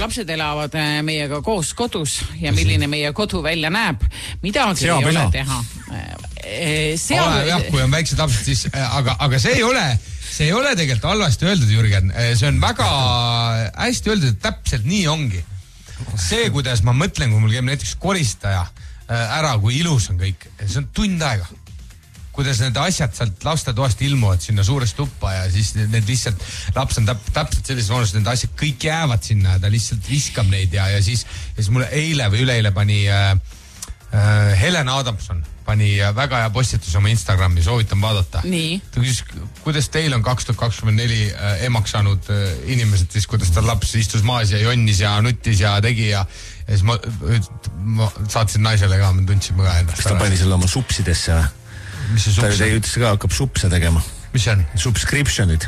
lapsed elavad meiega koos kodus ja milline meie kodu välja näeb, midagi ei ole teha. Jah, kui on väiksed lapsed, siis, aga see ei ole tegelikult halvasti öeldud, Jürgen. See on väga hästi öeldud, et täpselt nii ongi. See, kuidas ma mõtlen, kui mul käib näiteks koristaja ära, kui ilus on kõik, see on tund aega. Kuidas need asjad sealt lastetoast ilmuvad sinna suurest tuppa ja siis need lihtsalt, laps on täpselt sellises vanus, need asjad kõik jäävad sinna ja ta lihtsalt viskab neid ja siis mulle eile või üleeile pani Helen Adamson pani väga hea postitus oma Instagrami, soovitan vaadata. Nii. Ta küsis, kuidas teil on 2024 emaks saanud inimesed, siis kuidas ta laps istus maas ja jonnis ja nuttis ja tegi ja siis ma saatsin naisele ka, ma tundsin ka ennast. Kas ta pani selle oma supsidesse või? Ta ütles ka, hakkab supse tegema. Mis see on? Subscriptionid.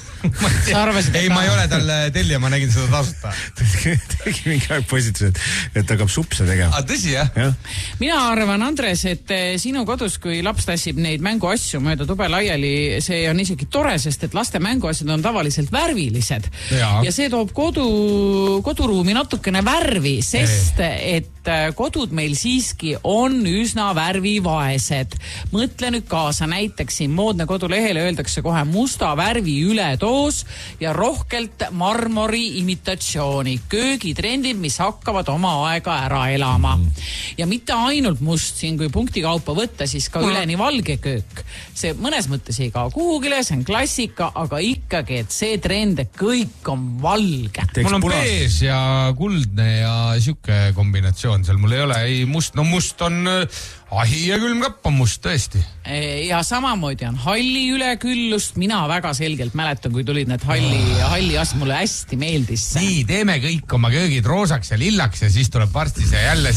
Ei, ma ei ole tal tellija, ma nägin seda tasuta. Tegi mingi aeg positus, et hakkab supse tegema. Tõsi, jah? Mina arvan, Andres, et sinu kodus, kui laps tassib neid mänguasju mööda tube laiali, see on isegi tore, sest et laste mänguasjad on tavaliselt värvilised. Ja see toob koduruumi natukene värvi, sest et kodud meil siiski on üsna värvivaesed. Mõtle nüüd kaasa, näiteks siin moodne kodulehele öeldakse kohe musta värvi ületoos ja rohkelt marmori imitatsiooni. Köögitrendid, mis hakkavad oma aega ära elama. Ja mitte ainult must siin, kui punkti kaupa võtta, siis ka üleni valge köök. See mõnes mõttes ei kao kuhugile, see on klassika, aga ikkagi, et see trend, et kõik on valge. Mul on bees ja kuldne ja siuke kombinatsioon. Seal mul ei ole ei must, no must on ahi ja külmkapp on must tõesti. Ja samamoodi on halli üleküllust. Mina väga selgelt mäletan, kui tulid need halli asjad, mulle hästi meeldis. Nii, teeme kõik oma köögid roosaks ja lillaks ja siis tuleb varsti see jälle